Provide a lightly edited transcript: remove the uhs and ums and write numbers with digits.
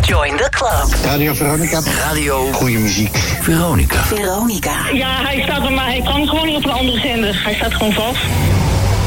Join the club. Radio Veronica. Radio. Goeie muziek. Veronica. Ja, hij staat bij mij. Hij kan gewoon niet op een andere zender. Hij staat gewoon vast.